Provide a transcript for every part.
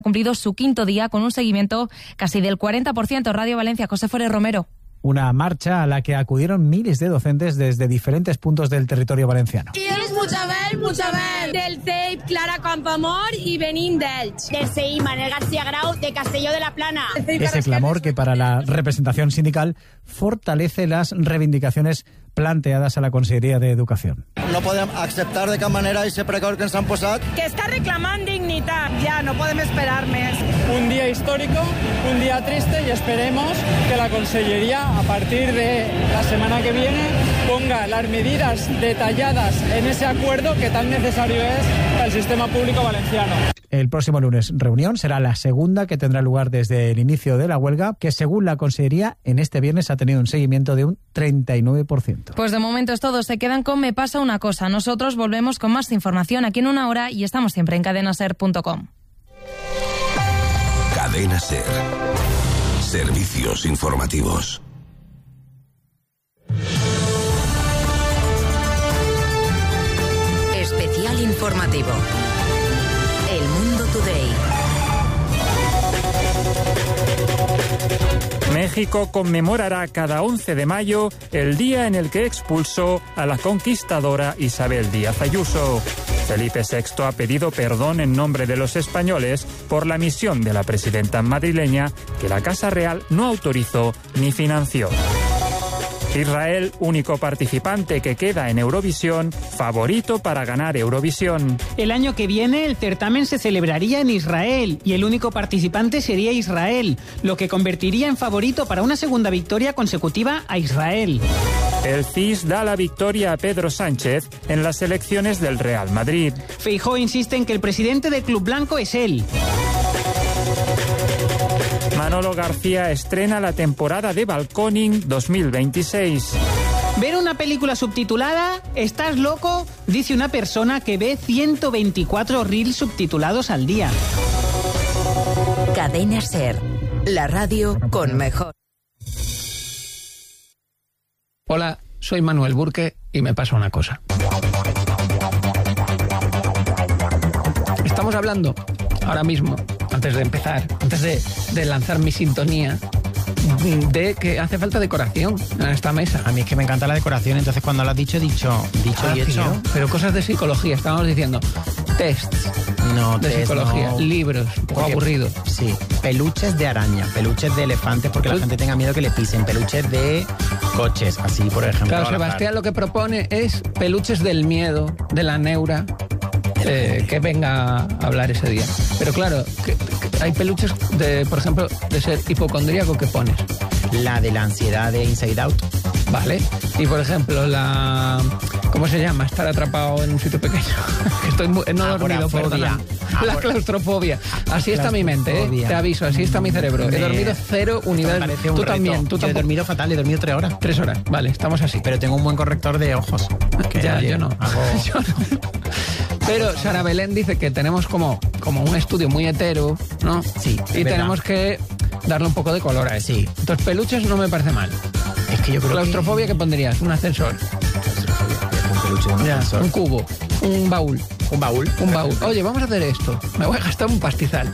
cumplido su quinto día con un seguimiento casi del 40%. Radio Valencia, José Forés Romero. Una marcha a la que acudieron miles de docentes desde diferentes puntos del territorio valenciano. I és Muchabel, del CEIP Clara Campoamor i venim d'Elx. Del CEIP Manel García Grau de Castelló de la Plana. Ese clamor que para la representación sindical fortalece las reivindicacions planteades a la Conselleria d'Educació. No podem acceptar de cap manera ese precord que ens han posat. Que està reclamant dignitat. Ja, no podem esperar més. Un día histórico, un día triste y esperemos que la Consellería, a partir de la semana que viene, ponga las medidas detalladas en ese acuerdo que tan necesario es para el sistema público valenciano. El próximo lunes reunión será la segunda que tendrá lugar desde el inicio de la huelga, que según la Consellería en este viernes ha tenido un seguimiento de un 39%. Pues de momento es todo, se quedan con Me pasa una cosa. Nosotros volvemos con más información aquí en una hora y estamos siempre en cadenaser.com. Cadena Ser. Servicios informativos. Especial informativo. El Mundo Today. México conmemorará cada 11 de mayo el día en el que expulsó a la conquistadora Isabel Díaz Ayuso. Felipe VI ha pedido perdón en nombre de los españoles por la misión de la presidenta madrileña que la Casa Real no autorizó ni financió. Israel, único participante que queda en Eurovisión, favorito para ganar Eurovisión. El año que viene el certamen se celebraría en Israel y el único participante sería Israel, lo que convertiría en favorito para una segunda victoria consecutiva a Israel. El CIS da la victoria a Pedro Sánchez en las elecciones del Real Madrid. Feijóo insiste en que el presidente del Club Blanco es él. Manolo García estrena la temporada de Balconing 2026. ¿Ver una película subtitulada? ¿Estás loco? Dice una persona que ve 124 reels subtitulados al día. Cadena Ser, la radio con mejor. Hola, soy Manuel Burke y me pasa una cosa. Estamos hablando ahora mismo, antes de empezar, antes de lanzar mi sintonía, de que hace falta decoración en esta mesa. A mí es que me encanta la decoración, entonces cuando lo has dicho y hecho. Pero cosas de psicología, estábamos diciendo. Tests. No, de psicología, no. Libros, un poco aburrido. Sí, peluches de araña, peluches de elefantes porque la gente tenga miedo que le pisen, peluches de coches, así por ejemplo. Claro, Sebastián lo que propone es peluches del miedo, de la neura. Que venga a hablar ese día. Pero claro, que hay peluches, por ejemplo, de ser hipocondríaco que pones. La de la ansiedad de Inside Out. Vale. Y por ejemplo, ¿cómo se llama? Estar atrapado en un sitio pequeño. No he dormido, perdona. La claustrofobia. Así está mi mente, ¿eh? Te aviso, así está mi cerebro. He dormido 0 unidades. Tú también. Yo he dormido fatal, he dormido 3 horas. 3 horas, vale, estamos así. Pero tengo un buen corrector de ojos. Ya, yo no. Yo no. Pero Sara Belén dice que tenemos como un estudio muy hetero, ¿no? Sí. Y tenemos que darle un poco de color a eso. Sí. Entonces, peluches no me parece mal. Es que yo creo claustrofobia, ¿qué pondrías? Un ascensor. Un peluche de un ascensor. Un cubo. Un baúl. Un baúl. Oye, vamos a hacer esto. Me voy a gastar un pastizal.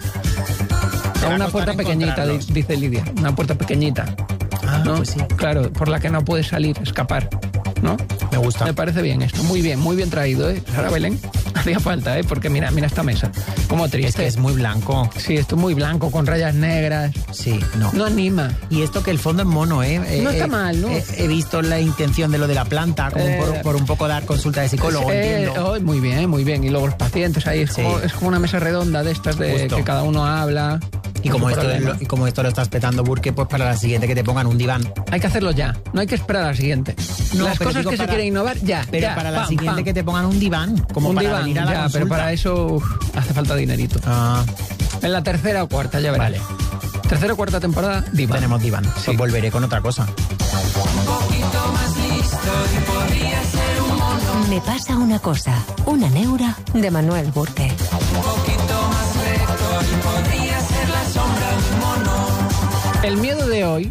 Una puerta pequeñita, dice Lidia. Una puerta pequeñita. Ah, ¿no? Pues sí. Claro, por la que no puedes salir, escapar. ¿No? Me gusta. Me parece bien esto. Muy bien traído, ¿eh? Sara Belén. Hacía falta, ¿eh? Porque mira esta mesa. Como triste. Es que es muy blanco. Sí, esto es muy blanco, con rayas negras. Sí, no. No anima. Y esto que el fondo es mono, ¿eh? No está mal, ¿no? He visto la intención de lo de la planta, como por un poco dar consulta de psicólogo, entiendo. Muy bien. Y luego los pacientes ahí, es como una mesa redonda de estas de que cada uno habla. Y como esto lo estás petando, Burke, pues para la siguiente que te pongan un diván. Hay que hacerlo ya, no hay que esperar a la siguiente. No, las cosas que se quieren innovar, ya. Pero ya, para la siguiente que te pongan un diván, como un para diván, venir a la ya, consulta. pero para eso hace falta dinerito. En la tercera o cuarta, ya verás. Vale. Tercera o cuarta temporada, diván. Tenemos diván. Sí. Pues volveré con otra cosa. Un poquito más listo y podría ser un mono. Me pasa una cosa. Una neura de Manuel Burke. Un poquito más recto y podría ser la sombra de un mono. El miedo de hoy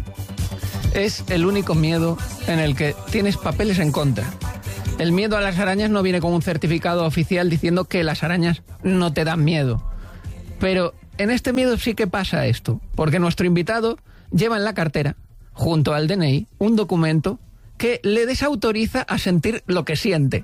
es el único miedo en el que tienes papeles en contra. El miedo a las arañas no viene con un certificado oficial diciendo que las arañas no te dan miedo. Pero en este miedo sí que pasa esto, porque nuestro invitado lleva en la cartera, junto al DNI, un documento que le desautoriza a sentir lo que siente.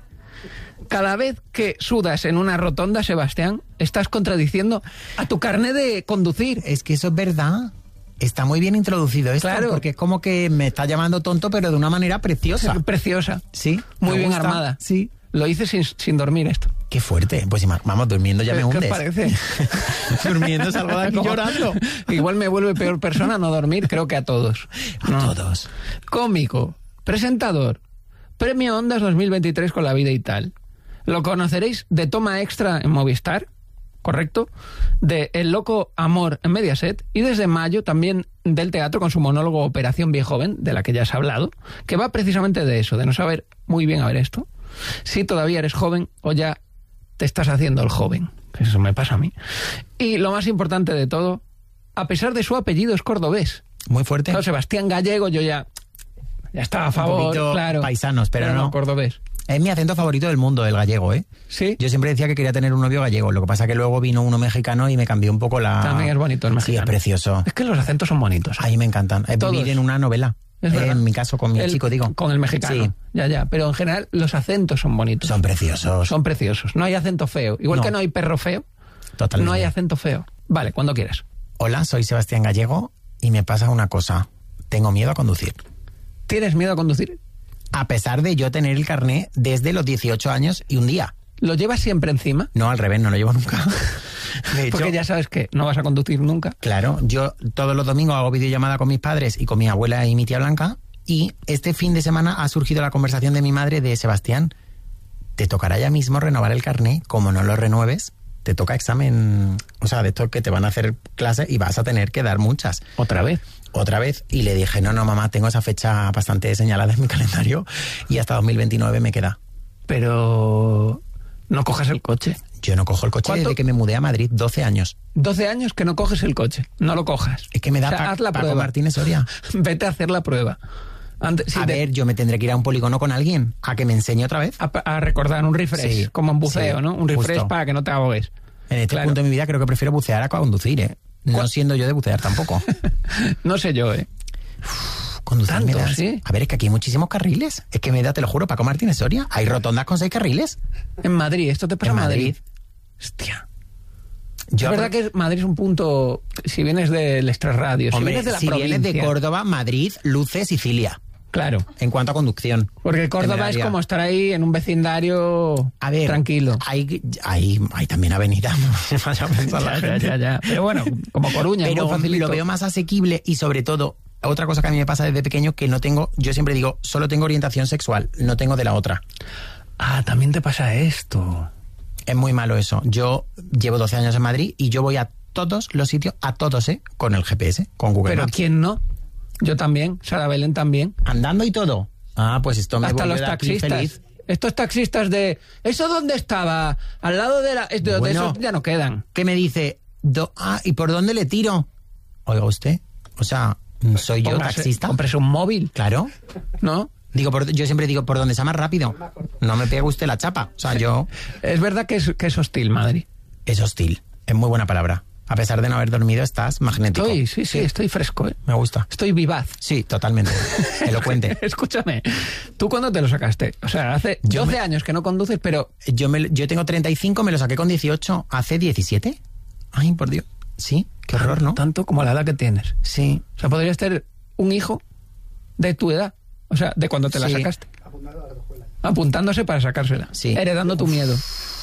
Cada vez que sudas en una rotonda, Sebastián, estás contradiciendo a tu carnet de conducir. Es que eso es verdad. Está muy bien introducido esto, claro. Porque es como que me está llamando tonto, pero de una manera preciosa. Preciosa. Sí. Muy bien gusta. armada. Sí. Lo hice sin dormir esto. Qué fuerte. Pues vamos, durmiendo ya me hundes. ¿Qué os parece? Durmiendo salgo de aquí llorando. Igual me vuelve peor persona no dormir, creo que a todos. Todos. Cómico, presentador, Premio Ondas 2023 con La Vida y Tal. Lo conoceréis de Toma Extra en Movistar, ¿correcto? De El Loco Amor en Mediaset, y desde mayo también del teatro con su monólogo Operación Viejoven, de la que ya has hablado, que va precisamente de eso, de no saber muy bien, a ver esto, si todavía eres joven o ya te estás haciendo el joven. Eso me pasa a mí. Y lo más importante de todo, a pesar de su apellido es cordobés. Muy fuerte. Claro, Sebastián Gallego, yo ya estaba a favor, claro. Paisanos, pero no. Cordobés. Es mi acento favorito del mundo, el gallego, ¿eh? Sí. Yo siempre decía que quería tener un novio gallego, lo que pasa que luego vino uno mexicano y me cambió un poco la... También es bonito el mexicano. Sí, es precioso. Es que los acentos son bonitos. A mí me encantan. Es vivir en una novela. En mi caso, con mi chico, digo. Con el mexicano. Sí. Ya. Pero en general, los acentos son bonitos. Son preciosos. Son preciosos. No hay acento feo. Igual que no hay perro feo. Totalmente. No hay acento feo. Vale, cuando quieras. Hola, soy Sebastián Gallego y me pasa una cosa. Tengo miedo a conducir. ¿Tienes miedo a conducir? A pesar de yo tener el carné desde los 18 años y un día. ¿Lo llevas siempre encima? No, al revés, no lo llevo nunca. De hecho, porque ya sabes que no vas a conducir nunca. Claro, yo todos los domingos hago videollamada con mis padres y con mi abuela y mi tía Blanca, y este fin de semana ha surgido la conversación de mi madre de Sebastián, te tocará ya mismo renovar el carné, como no lo renueves, te toca examen, o sea, de esto que te van a hacer clase y vas a tener que dar muchas. ¿Otra vez? Y le dije, no, mamá, tengo esa fecha bastante señalada en mi calendario y hasta 2029 me queda. Pero no cojas el coche. Yo no cojo el coche desde que me mudé a Madrid, 12 años. 12 años que no coges el coche, no lo cojas. Es que me da haz la Paco prueba. Martínez Soria. Vete a hacer la prueba. Ver, yo me tendré que ir a un polígono con alguien, a que me enseñe otra vez. A recordar un refresh, sí, como en buceo, ¿no? Un refresh justo. Para que no te ahogues. En este punto de mi vida creo que prefiero bucear a conducir, ¿eh? No siendo yo de bucear tampoco. No sé yo, ¿eh? Conducir ¿Tanto, me da... sí? A ver, es que aquí hay muchísimos carriles. Es que me da, te lo juro, Paco Martínez Soria. Hay rotondas con 6 carriles. En Madrid, ¿esto te pasa en Madrid? Hostia. Es verdad que Madrid es un punto, si vienes del extrarradio, si vienes de la provincia. Vienes de Córdoba, Madrid, Luce, Sicilia. Claro. En cuanto a conducción. Porque Córdoba es como estar ahí en un vecindario tranquilo. Hay también avenida. Ya. Pero bueno, como Coruña, pero muy facilito. Lo veo más asequible y sobre todo, otra cosa que a mí me pasa desde pequeño, que no tengo, yo siempre digo, solo tengo orientación sexual, no tengo de la otra. Ah, también te pasa esto. Es muy malo eso. Yo llevo 12 años en Madrid y yo voy a todos los sitios, a todos, con el GPS, con Google Maps. Pero ¿quién no? Yo también, Sara Belén también. ¿Andando y todo? Ah, pues esto me hasta vuelve los de aquí taxistas. feliz. Estos taxistas de... ¿Eso dónde estaba? Al lado de la... De esos ya no quedan. ¿Qué me dice? ¿Y por dónde le tiro? Oiga usted, o sea, ¿soy yo taxista? ¿Compres un móvil? Claro. ¿No? Yo siempre digo, por donde sea más rápido. No me pegue usted la chapa. O sea, yo... Es verdad que es hostil, Madrid. Es hostil. Es muy buena palabra. A pesar de no haber dormido, estás magnético. Estoy fresco, ¿eh? Me gusta. Estoy vivaz. Sí, totalmente. Elocuente. Escúchame, ¿tú cuándo te lo sacaste? O sea, hace 12 años que no conduces, pero... Yo tengo 35, me lo saqué con 18. ¿Hace 17? Ay, por Dios. Sí, qué horror, ¿no? Tanto como la edad que tienes. Sí. O sea, podrías tener un hijo de tu edad. O sea, de cuando te la sacaste. Apuntándose para sacársela. Sí. Heredando tu miedo.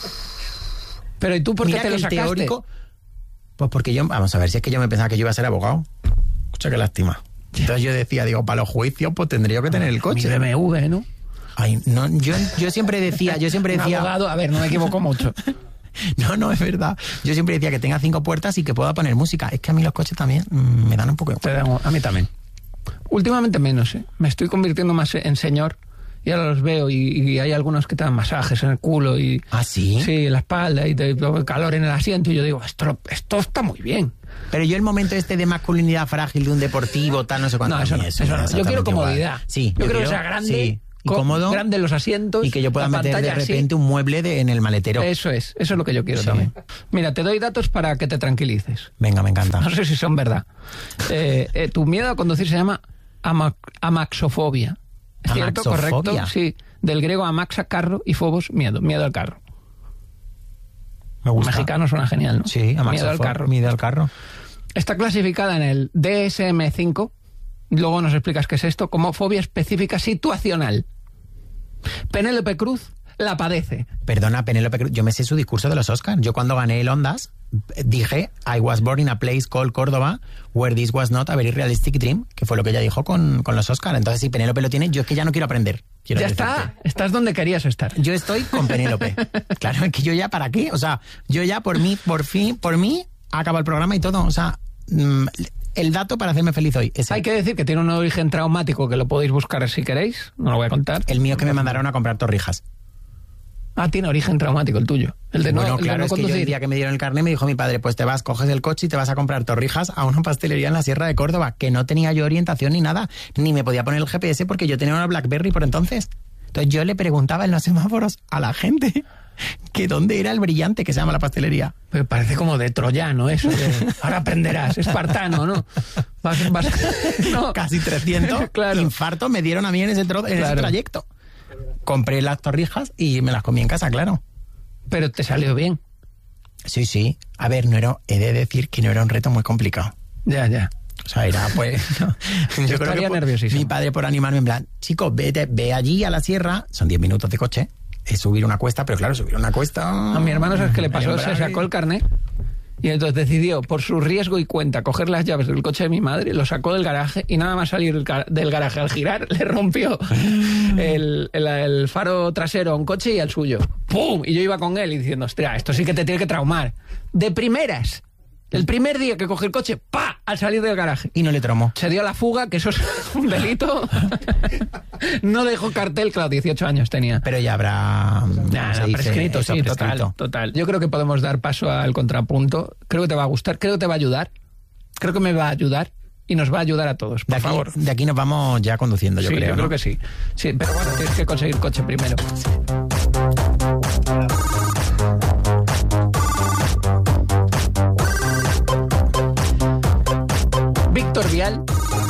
Pero ¿y tú por qué Mira te lo que sacaste? Teórico, pues porque vamos a ver, si es que yo me pensaba que yo iba a ser abogado. Escucha, qué lástima. Entonces yo decía, para los juicios pues tendría que tener el coche. Mi BMW, ¿no? Ay, no, yo siempre decía... abogado, a ver, no me equivoco mucho. No, es verdad. Yo siempre decía que tenga 5 puertas y que pueda poner música. Es que a mí los coches también me dan un poco de... A mí también. Últimamente menos, ¿eh? Me estoy convirtiendo más en señor y ahora los veo y hay algunos que te dan masajes en el culo y... ¿Ah, sí? Sí, en la espalda y te calor en el asiento y yo digo, esto está muy bien. Pero yo el momento de masculinidad frágil de un deportivo, tal, no sé cuánto... No, eso no. Yo quiero comodidad. Sí, yo quiero que sea grande, cómodo. Grandes los asientos. Y que yo pueda meter de repente un mueble en el maletero. Eso es lo que yo quiero también. Mira, te doy datos para que te tranquilices. Venga, me encanta. No sé si son verdad. Tu miedo a conducir se llama amaxofobia. ¿Es cierto? ¿Correcto? Sí. Del griego amaxa, carro, y phobos, miedo al carro. Me gusta. Mexicano suena genial, ¿no? Sí, miedo al carro. Miedo al carro. Está clasificada en el DSM-5, luego nos explicas qué es esto, como fobia específica situacional. Penélope Cruz la padece. Perdona, Penélope Cruz, yo me sé su discurso de los Oscars. Yo cuando gané el Ondas dije, I was born in a place called Córdoba, where this was not a very realistic dream, que fue lo que ella dijo con los Oscars. Entonces, si Penélope lo tiene, yo es que ya no quiero aprender. Ya está, estás donde querías estar. Yo estoy con Penélope. Claro, es que yo ya, ¿para qué? O sea, yo ya por mí, acaba el programa y todo. O sea, el dato para hacerme feliz hoy. Hay que decir que tiene un origen traumático que lo podéis buscar si queréis. No lo voy a contar. El mío es que me mandaron a comprar torrijas. Ah, tiene origen traumático el tuyo. El de bueno, no, claro, el de no es conducir. que yo el día que me dieron el carnet me dijo mi padre, pues te vas, coges el coche y te vas a comprar torrijas a una pastelería en la Sierra de Córdoba, que no tenía yo orientación ni nada, ni me podía poner el GPS porque yo tenía una BlackBerry por entonces. Entonces yo le preguntaba en los semáforos a la gente que dónde era el brillante que se llama la pastelería. Pero parece como de troyano eso. Ahora aprenderás, espartano, ¿no? No. Casi 300 claro. Infartos me dieron a mí en ese trayecto. Compré las torrijas y me las comí en casa, claro. Pero te salió bien. Sí. A ver, he de decir que no era un reto muy complicado. Ya. O sea, era pues... Yo creo que nerviosísimo. Mi padre por animarme en plan, chico, ve allí a la sierra, son 10 minutos de coche, es subir una cuesta, pero claro, subir una cuesta... A mi hermano, ¿sabes qué le pasó? Se sacó el carnet y entonces decidió, por su riesgo y cuenta, coger las llaves del coche de mi madre, lo sacó del garaje y nada más salir del garaje al girar, le rompió el faro trasero a un coche y al suyo. ¡Pum! Y yo iba con él y diciendo, hostia, esto sí que te tiene que traumar. De primeras. El primer día que cogí el coche, ¡pa!, al salir del garaje. Y no le traumó. Se dio la fuga, que eso es un delito. No dejó cartel, claro, 18 años tenía. Pero ya habrá... prescrito, sí, total. Yo creo que podemos dar paso al contrapunto. Creo que te va a gustar, creo que te va a ayudar. Creo que me va a ayudar y nos va a ayudar a todos, por favor. De aquí nos vamos ya conduciendo, yo creo. Yo creo que sí. Sí, pero bueno, tienes que conseguir coche primero. Víctor Vial.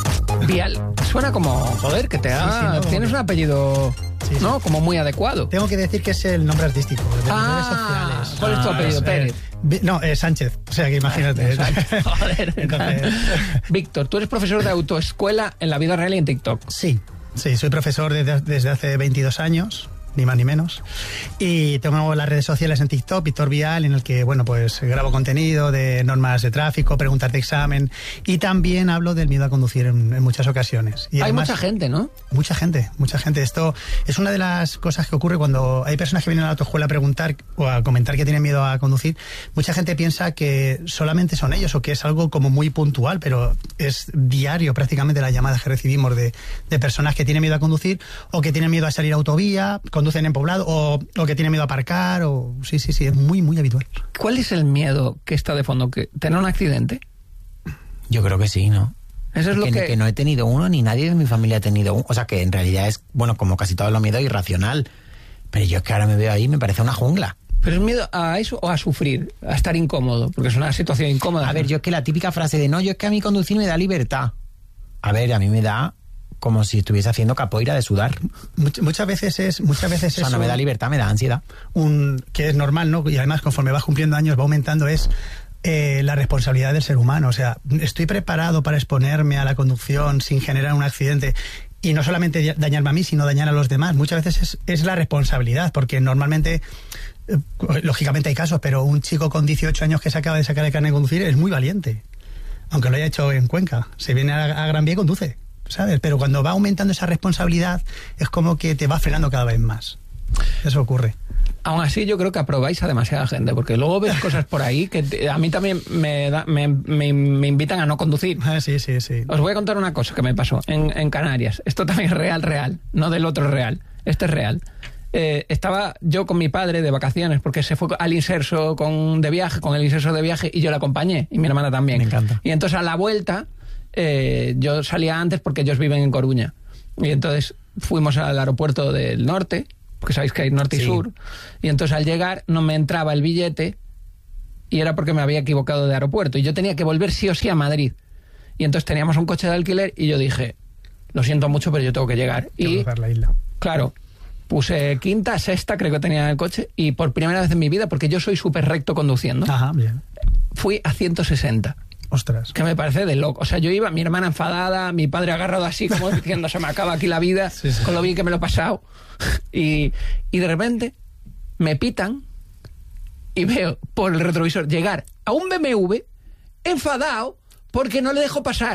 Suena como, joder, que tienes un apellido, ¿no? Como muy adecuado. Tengo que decir que es el nombre artístico de redes sociales. ¿Cuál es tu apellido? Pérez. No, Sánchez. O sea, que imagínate. Joder. Entonces... Víctor, tú eres profesor de autoescuela en la vida real y en TikTok. Sí, soy profesor desde hace 22 años. Ni más ni menos. Y tengo las redes sociales en TikTok, Víctor Vial, en el que, bueno, pues grabo contenido de normas de tráfico, preguntas de examen, y también hablo del miedo a conducir en muchas ocasiones. Y además, hay mucha gente, ¿no? Mucha gente. Esto es una de las cosas que ocurre cuando hay personas que vienen a la autoescuela a preguntar o a comentar que tienen miedo a conducir. Mucha gente piensa que solamente son ellos o que es algo como muy puntual, pero es diario prácticamente las llamadas que recibimos de personas que tienen miedo a conducir o que tienen miedo a salir a autovía, conducen en poblado o que tienen miedo a aparcar. Sí, es muy, muy habitual. ¿Cuál es el miedo que está de fondo? ¿Tener un accidente? Yo creo que sí, ¿no? Eso es lo que no he tenido uno, ni nadie de mi familia ha tenido uno. O sea, que en realidad es, bueno, como casi todos los miedos, irracional. Pero yo es que ahora me veo ahí, me parece una jungla. ¿Pero es miedo a eso o a sufrir? A estar incómodo, porque es una situación incómoda. A ver, yo es que la típica frase de, no, yo es que a mí conducir me da libertad. A ver, a mí me da... como si estuviese haciendo capoeira de sudar. Muchas veces o sea, no me da libertad, me da ansiedad. Que es normal, ¿no? Y además, conforme vas cumpliendo años, va aumentando, es la responsabilidad del ser humano. O sea, estoy preparado para exponerme a la conducción sin generar un accidente y no solamente dañarme a mí, sino dañar a los demás. Muchas veces es la responsabilidad, porque normalmente... lógicamente hay casos, pero un chico con 18 años que se acaba de sacar el carnet de conducir es muy valiente. Aunque lo haya hecho en Cuenca. Se viene a Gran Vía y conduce. ¿Sabes? Pero cuando va aumentando esa responsabilidad es como que te va frenando cada vez más. Eso ocurre. Aún así yo creo que aprobáis a demasiada gente, porque luego ves cosas por ahí que a mí también me invitan a no conducir. Sí. Os voy a contar una cosa que me pasó en Canarias. Esto también es real, no del otro real. Esto es real. Estaba yo con mi padre de vacaciones porque se fue al Inserso con el Inserso de viaje y yo le acompañé y mi hermana también. Me encanta. Y entonces a la vuelta... yo salía antes porque ellos viven en Coruña y entonces fuimos al aeropuerto del norte, porque sabéis que hay norte y sur, y entonces al llegar no me entraba el billete y era porque me había equivocado de aeropuerto y yo tenía que volver sí o sí a Madrid. Y entonces teníamos un coche de alquiler y yo dije, lo siento mucho, pero yo tengo que llegar. Y la isla. Claro, puse quinta, sexta, creo que tenía en el coche, y por primera vez en mi vida, porque yo soy súper recto conduciendo, fui a 160. Ostras. Que me parece de loco. O sea, yo iba, mi hermana enfadada, mi padre agarrado así, como diciendo, se me acaba aquí la vida, con lo bien que me lo he pasado. Y de repente me pitan y veo por el retrovisor llegar a un BMW enfadado porque no le dejo pasar.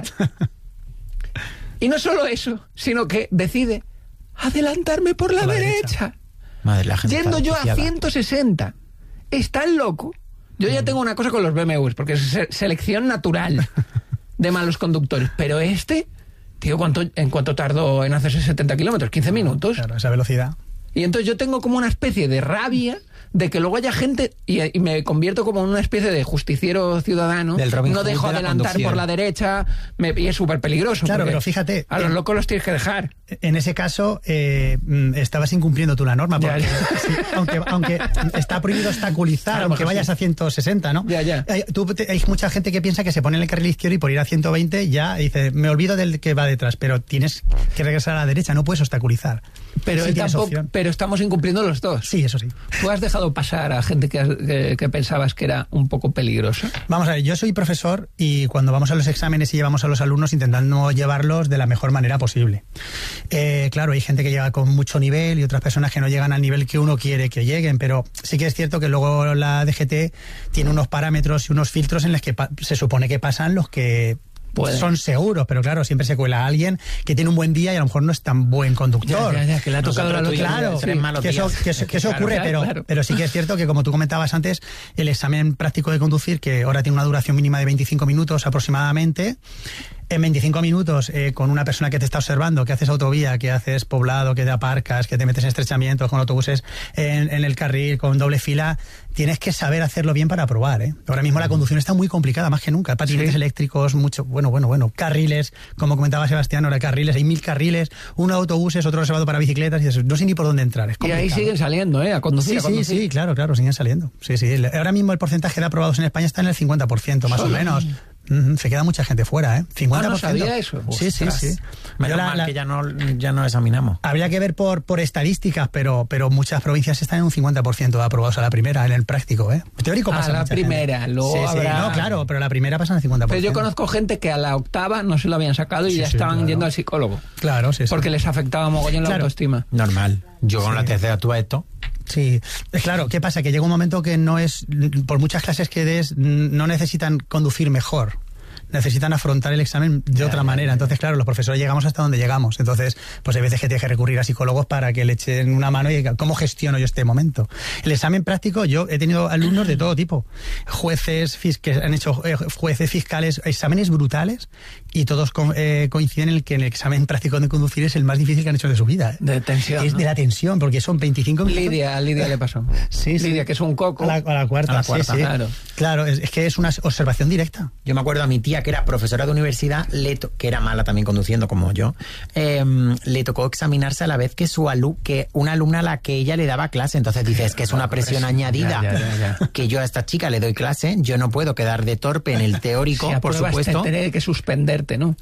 Y no solo eso, sino que decide adelantarme por la derecha. Madre, la gente yendo yo a viciada. 160. Es tan loco. Yo ya tengo una cosa con los BMWs, porque es selección natural de malos conductores. Pero tío, ¿en cuánto tardó en hacerse 70 kilómetros? 15 minutos. Claro, esa velocidad. Y entonces yo tengo como una especie de rabia de que luego haya gente, y me convierto como en una especie de justiciero ciudadano. Del Robin no Hood dejo de la adelantar conducción. por la derecha, y es súper peligroso. Claro, pero fíjate. A los locos los tienes que dejar. En ese caso, estabas incumpliendo tú la norma, porque sí, aunque está prohibido obstaculizar, aunque vayas a 160, ¿no? Hay mucha gente que piensa que se pone en el carril izquierdo y por ir a 120 ya dice, me olvido del que va detrás, pero tienes que regresar a la derecha, no puedes obstaculizar. Pero, pero estamos incumpliendo los dos. Sí, eso sí. ¿Tú has dejado pasar a gente que pensabas que era un poco peligrosa? Vamos a ver, yo soy profesor y cuando vamos a los exámenes y llevamos a los alumnos intentando llevarlos de la mejor manera posible. Claro, hay gente que llega con mucho nivel y otras personas que no llegan al nivel que uno quiere que lleguen, pero sí que es cierto que luego la DGT tiene unos parámetros y unos filtros en los que se supone que pasan los que son seguros, pero claro, siempre se cuela a alguien que tiene un buen día y a lo mejor no es tan buen conductor. Que le ha tocado la lotería. Claro, que eso ocurre, pero sí que es cierto que, como tú comentabas antes, el examen práctico de conducir, que ahora tiene una duración mínima de 25 minutos aproximadamente, en 25 minutos, con una persona que te está observando, que haces autovía, que haces poblado, que te aparcas, que te metes en estrechamientos con autobuses en el carril, con doble fila, tienes que saber hacerlo bien para aprobar, ¿eh? Ahora mismo la conducción está muy complicada, más que nunca. Patinetes eléctricos, bueno. Carriles, como comentaba Sebastián, ahora carriles, hay 1000 carriles, uno de autobuses, otro reservado para bicicletas, y eso, no sé ni por dónde entrar. Es y ahí siguen saliendo, a conducir. Sí, claro, siguen saliendo. Sí. Ahora mismo el porcentaje de aprobados en España está en el 50%, más o menos. Se queda mucha gente fuera, ¿eh? 50%. No sabía eso. Sí. Menos mal que ya no examinamos. Habría que ver por estadísticas, pero muchas provincias están en un 50% de aprobados a la primera, en el práctico, ¿eh? Teórico pasa a la primera, gente. Luego habrá... No, claro, pero la primera pasa en el 50%. Pero yo conozco gente que a la octava no se lo habían sacado y ya estaban yendo al psicólogo. Claro, porque les afectaba mogollón la autoestima. Normal. Yo con la tercera tú a esto... Sí, claro, ¿qué pasa? Que llega un momento que no es, por muchas clases que des, no necesitan conducir mejor. Necesitan afrontar el examen de otra manera. Entonces, claro, los profesores llegamos hasta donde llegamos. Entonces, pues hay veces que tienes que recurrir a psicólogos para que le echen una mano y digan, ¿cómo gestiono yo este momento? El examen práctico, yo he tenido alumnos de todo tipo. Jueces que han hecho jueces, fiscales, exámenes brutales, y todos coinciden en que el examen práctico de conducir es el más difícil que han hecho de su vida. De tensión. Es de la tensión, porque son 25 minutos. A Lidia le pasó. Sí. Lidia, que es un coco. A la cuarta, sí. Claro, es que es una observación directa. Yo me acuerdo a mi tía, que era profesora de universidad, que era mala también conduciendo como yo, le tocó examinarse a la vez que una alumna a la que ella le daba clase. Entonces dice, es que es una presión añadida. Ya. Que yo a esta chica le doy clase, yo no puedo quedar de torpe en el teórico, por supuesto. Tiene que suspenderte, ¿no?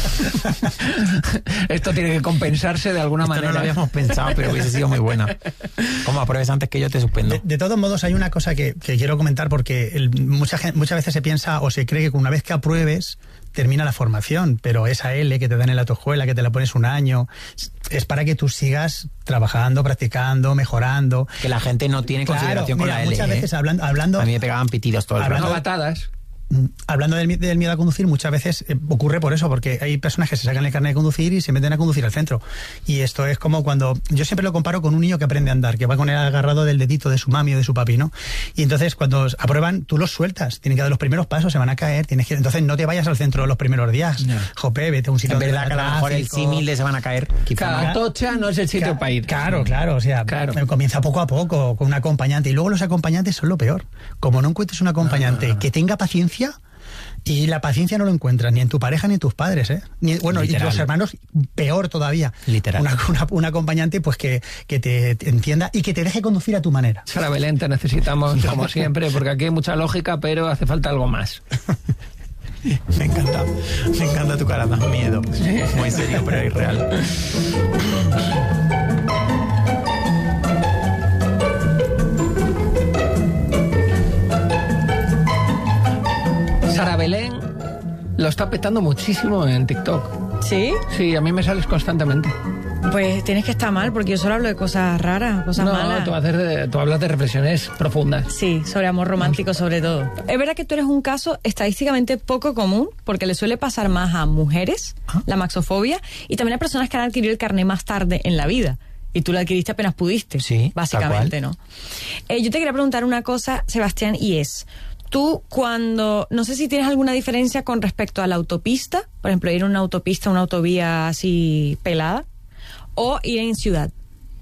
Esto tiene que compensarse de alguna manera. No lo habíamos pensado, pero hubiese sido muy buena. Como apruebes antes que yo, te suspendo. De todos modos, hay una cosa que quiero comentar, porque muchas veces se piensa o se cree que una vez que apruebes termina la formación, pero esa L que te dan en la autoescuela, que te la pones un año, es para que tú sigas trabajando, practicando, mejorando. Que la gente no tiene consideración con la L. Muchas veces hablando... A mí me pegaban pitidos todo el rato. Batadas. Hablando del miedo a conducir, muchas veces ocurre por eso, porque hay personas que se sacan el carnet de conducir y se meten a conducir al centro. Y esto es como cuando... Yo siempre lo comparo con un niño que aprende a andar, que va con el agarrado del dedito de su mami o de su papi, ¿no? Y entonces cuando aprueban, tú los sueltas. Tienen que dar los primeros pasos, se van a caer. Entonces no te vayas al centro los primeros días. Jope, vete a un sitio... En verdad que a lo mejor el símil se van a caer. Cada tocha no es el sitio para ir. Claro. O sea, comienza poco a poco con un acompañante. Y luego los acompañantes son lo peor. Como no encuentres un acompañante que tenga paciencia... Y la paciencia no lo encuentras ni en tu pareja ni en tus padres, ¿eh? Bueno, Literal. y los hermanos, peor todavía. Literal. Un acompañante pues que te entienda y que te deje conducir a tu manera. Sara Belén, te necesitamos como siempre, porque aquí hay mucha lógica, pero hace falta algo más. Me encanta tu cara, das miedo. Muy serio, pero es real. Sara Belén lo está petando muchísimo en TikTok. ¿Sí? Sí, a mí me sales constantemente. Pues tienes que estar mal, porque yo solo hablo de cosas raras, cosas malas. Tú hablas de reflexiones profundas. Sí, sobre amor romántico sobre todo. Es verdad que tú eres un caso estadísticamente poco común, porque le suele pasar más a mujeres, la maxofobia, y también a personas que han adquirido el carné más tarde en la vida. Y tú lo adquiriste apenas pudiste, sí, básicamente, ¿no? Yo te quería preguntar una cosa, Sebastián, y es... Tú no sé si tienes alguna diferencia con respecto a la autopista, por ejemplo, ir a una autopista, una autovía así pelada, o ir en ciudad.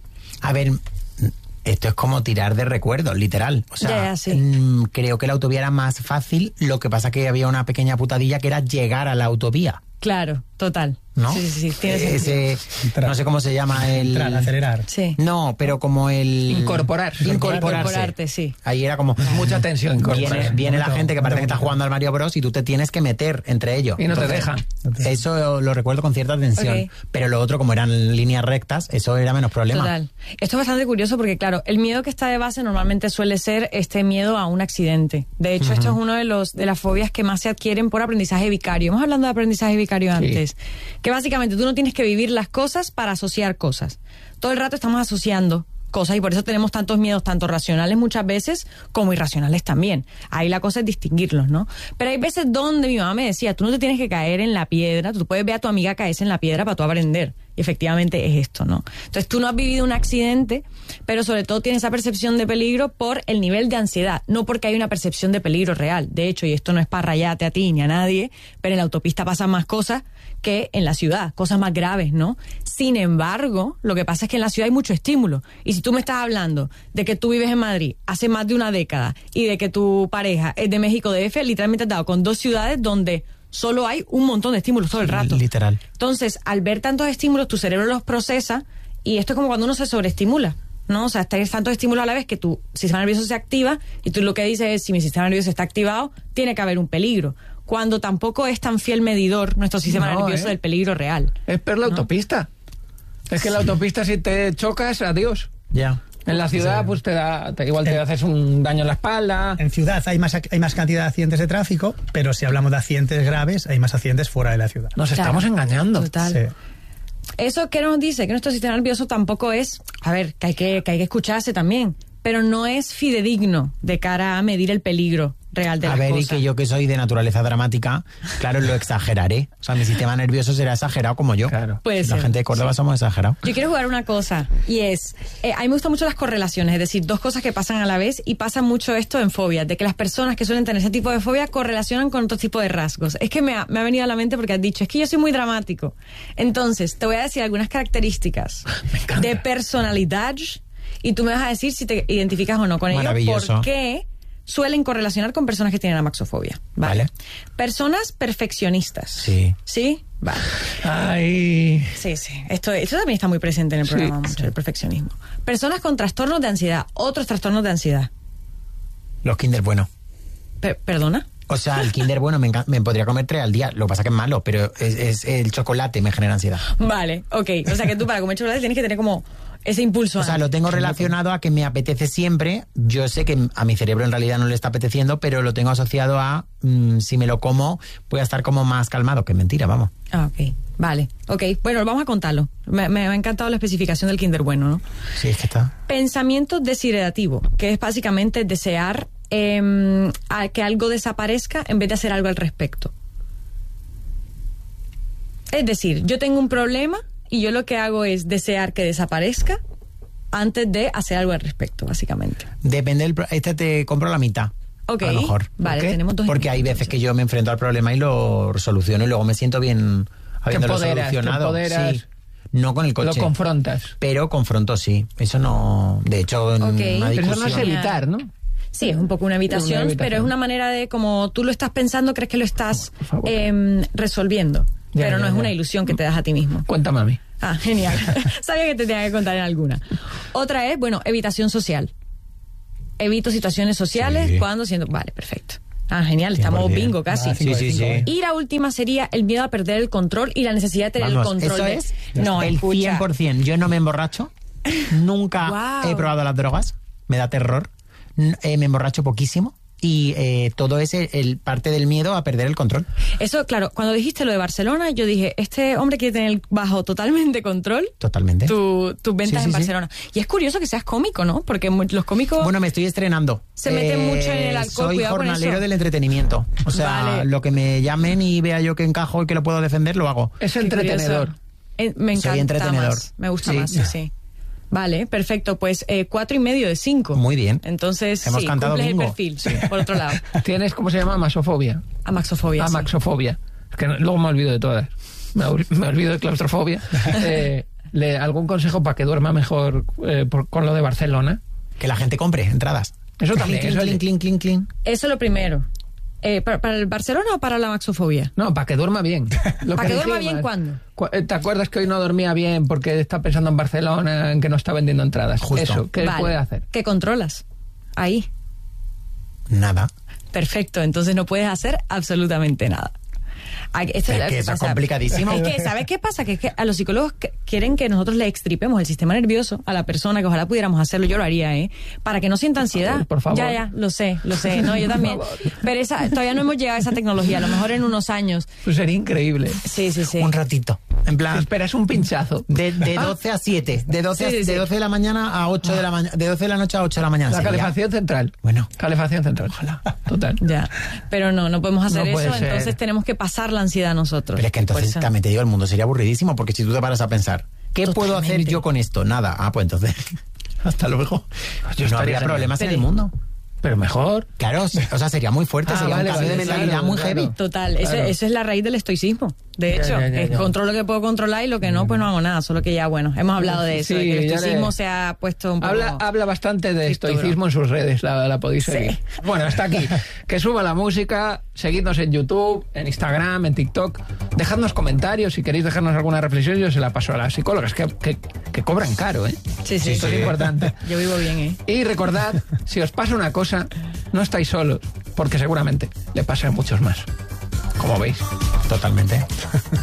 A ver, esto es como tirar de recuerdos, literal. O sea, creo que la autovía era más fácil, lo que pasa que había una pequeña putadilla que era llegar a la autovía. Claro, total. ¿No? Sí, tiene sentido. No sé cómo se llama el... acelerar. Sí. No, pero como el... Incorporarte, sí. Ahí era como... Mucha tensión. Viene la gente que parece que está jugando al Mario Bros y tú te tienes que meter entre ellos. Y no te dejan. Eso lo recuerdo con cierta tensión. Okay. Pero lo otro, como eran líneas rectas, eso era menos problema. Total. Esto es bastante curioso porque, claro, el miedo que está de base normalmente suele ser este miedo a un accidente. De hecho, esto es uno de las fobias que más se adquieren por aprendizaje vicario. Hemos hablado de aprendizaje vicario antes. Que básicamente tú no tienes que vivir las cosas para asociar cosas. Todo el rato estamos asociando cosas y por eso tenemos tantos miedos, tanto racionales muchas veces como irracionales también. Ahí la cosa es distinguirlos, ¿no? Pero hay veces donde mi mamá me decía, tú no te tienes que caer en la piedra, tú puedes ver a tu amiga caerse en la piedra para tú aprender. Y efectivamente es esto, ¿no? Entonces tú no has vivido un accidente, pero sobre todo tienes esa percepción de peligro por el nivel de ansiedad, no porque hay una percepción de peligro real. De hecho, y esto no es para rayarte a ti ni a nadie, pero en la autopista pasan más cosas que en la ciudad, cosas más graves, ¿no? Sin embargo, lo que pasa es que en la ciudad hay mucho estímulo. Y si tú me estás hablando de que tú vives en Madrid hace más de una década y de que tu pareja es de México DF, literalmente has dado con dos ciudades donde solo hay un montón de estímulos todo el rato. Literal. Entonces, al ver tantos estímulos, tu cerebro los procesa y esto es como cuando uno se sobreestimula, ¿no? O sea, tienes tantos estímulos a la vez que tu sistema nervioso se activa y tú lo que dices es, si mi sistema nervioso está activado, tiene que haber un peligro. Cuando tampoco es tan fiel medidor nuestro sistema nervioso del peligro real. Es per la autopista. Es que en la autopista si te chocas, adiós. Ya. En la ciudad, pues igual te haces un daño en la espalda. En ciudad hay más cantidad de accidentes de tráfico, pero si hablamos de accidentes graves, hay más accidentes fuera de la ciudad. Nos estamos engañando. Total. Sí. Eso que nos dice que nuestro sistema nervioso tampoco es, a ver, que hay que escucharse también, pero no es fidedigno de cara a medir el peligro real de las cosas. A ver, y que yo que soy de naturaleza dramática, claro, lo exageraré. O sea, mi sistema nervioso será exagerado como yo. Claro. Puede ser. La gente de Córdoba somos exagerados. Yo quiero jugar una cosa, y es, a mí me gustan mucho las correlaciones, es decir, dos cosas que pasan a la vez, y pasa mucho esto en fobias, de que las personas que suelen tener ese tipo de fobia correlacionan con otro tipo de rasgos. Es que me ha venido a la mente porque has dicho, es que yo soy muy dramático. Entonces, te voy a decir algunas características de personalidad, y tú me vas a decir si te identificas o no con ello, porque suelen correlacionar con personas que tienen amaxofobia. ¿Vale? Personas perfeccionistas. Sí. ¿Sí? Vale. Ay. Sí. Esto también está muy presente en el programa, mucho, el perfeccionismo. Personas con trastornos de ansiedad, otros trastornos de ansiedad. Los Kinder Bueno. ¿Perdona? O sea, el Kinder Bueno me podría comer 3 al día. Lo que pasa que es malo, pero es el chocolate me genera ansiedad. Vale, ok. O sea que tú para comer chocolate tienes que tener como ese impulso. O sea, lo tengo relacionado a que me apetece siempre. Yo sé que a mi cerebro en realidad no le está apeteciendo, pero lo tengo asociado a si me lo como, voy a estar como más calmado. Que es mentira, vamos. Ah, ok. Vale. Ok. Bueno, vamos a contarlo. Me ha encantado la especificación del Kinder Bueno, ¿no? Sí, es que está. Pensamiento desiderativo, que es básicamente desear a que algo desaparezca en vez de hacer algo al respecto. Es decir, yo tengo un problema y yo lo que hago es desear que desaparezca antes de hacer algo al respecto, básicamente. Depende del... te compro la mitad. Ok. A lo mejor. Vale, tenemos dos porque hay veces que yo me enfrento al problema y lo soluciono y luego me siento bien habiéndolo solucionado. Te empoderas. Sí. No con el coche. Lo confrontas. Pero confronto, sí. Eso no... De hecho, en una discusión... Pero eso no es evitar, ¿no? Sí, es un poco una evitación, pero es una manera de, como tú lo estás pensando, crees que lo estás resolviendo. Pero no es una ilusión que te das a ti mismo. Cuéntame a mí. Ah, genial. Sabía que te tenía que contar en alguna. Otra es, evitación social. Evito situaciones sociales cuando siento... Vale, perfecto. Ah, genial, estamos bingo casi. Sí. Y la última sería el miedo a perder el control y la necesidad de tener el control. Eso es el 100%. Yo no me emborracho. Nunca he probado las drogas. Me da terror. Me emborracho poquísimo. Y todo es parte del miedo a perder el control. Eso, claro, cuando dijiste lo de Barcelona, yo dije, este hombre quiere tener bajo totalmente control. Totalmente. Tus ventas en Barcelona. Y es curioso que seas cómico, ¿no? Porque los cómicos... Bueno, me estoy estrenando. Se meten mucho en el alcohol. Soy jornalero del entretenimiento. O sea, lo que me llamen y vea yo que encajo y que lo puedo defender, lo hago. Es entretenedor. Me encanta. Soy entretenedor. Más. Me gusta más, sí. Vale, perfecto. Pues 4,5 de 5. Muy bien. Entonces, hemos cantado cumples bingo. El perfil, por otro lado. ¿Tienes, cómo se llama? Amaxofobia. Amaxofobia, Amaxofobia. Es que luego me olvido de todas. Me olvido de claustrofobia. ¿Algún consejo para que duerma mejor con lo de Barcelona? Que la gente compre entradas. Eso también. Clink. Eso es lo primero. ¿Para el Barcelona o para la amaxofobia? No, para que duerma bien. ¿Para que duerma bien cuándo? ¿Te acuerdas que hoy no dormía bien porque está pensando en Barcelona, en que no está vendiendo entradas? Justo. Eso, ¿qué puede hacer? ¿Qué controlas? Ahí. Nada. Perfecto, entonces no puedes hacer absolutamente nada. Eso es complicadísimo. Es que, ¿sabes qué pasa? Que es que a los psicólogos quieren que nosotros le extripemos el sistema nervioso a la persona, que ojalá pudiéramos hacerlo, yo lo haría, para que no sienta ansiedad. Por favor. Ya, lo sé. No, yo también. Pero todavía no hemos llegado a esa tecnología, a lo mejor en unos años. Pues sería increíble. Sí. Un ratito. En plan, esperas un pinchazo. De 12 a 7. De 12 de la mañana a 8 de la mañana. De 12 de la noche a 8 de la mañana. La calefacción central. Bueno. Calefacción central. Ojalá. Total. Ya. Pero no podemos hacer eso, entonces tenemos que pasar la ansiedad nosotros. Pero es que entonces también te digo, el mundo sería aburridísimo, porque si tú te paras a pensar, ¿qué puedo hacer yo con esto? Nada. Pues entonces, hasta luego. No habría problemas en el mundo. Pero mejor. Claro, o sea, sería muy fuerte, sería un cambio de mentalidad muy heavy. Total, eso es la raíz del estoicismo. De hecho, controlo lo que puedo controlar y lo que no, pues no hago nada. Solo que ya, hemos hablado de eso, de que el estoicismo se ha puesto un poco... Habla bastante de estoicismo en sus redes, la podéis seguir. Bueno, hasta aquí. Que suba la música, seguidnos en YouTube, en Instagram, en TikTok. Dejadnos comentarios, si queréis dejarnos alguna reflexión, yo se la paso a las psicólogas, que cobran caro, ¿eh? Sí. Esto es importante. Yo vivo bien, ¿eh? Y recordad, si os pasa una cosa, no estáis solos, porque seguramente le pasa a muchos más. Como veis. Totalmente.